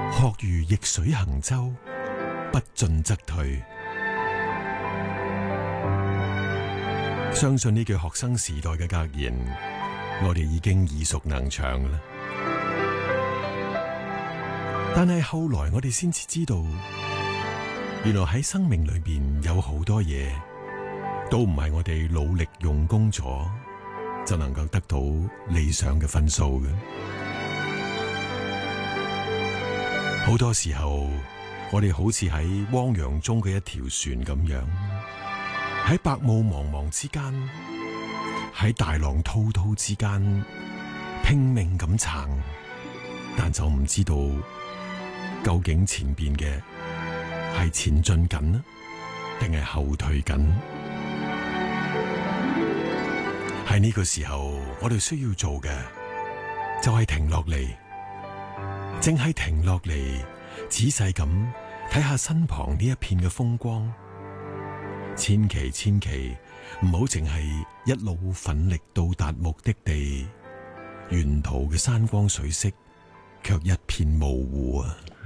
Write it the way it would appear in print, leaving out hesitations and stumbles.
學如逆水行舟，不進則退。相信呢句學生時代嘅格言，我哋已經耳熟能詳啦。但係後來我哋先至知道，原來喺生命裏邊有好多嘢，都唔係我哋努力用功咗就能夠得到理想嘅分數嘅。好多時候，我哋好似喺汪洋中嘅一條船咁樣，喺白霧茫茫之間，喺大浪滔滔之間拼命咁撐，但就唔知道究竟前邊嘅係前進緊呢，定係後退緊？喺呢個時候，我哋需要做嘅就係停落嚟，淨係停落嚟，仔細咁睇下身旁呢一片嘅風光。千祈唔好淨係一路奮力到達目的地，沿途嘅山光水色卻一片模糊啊！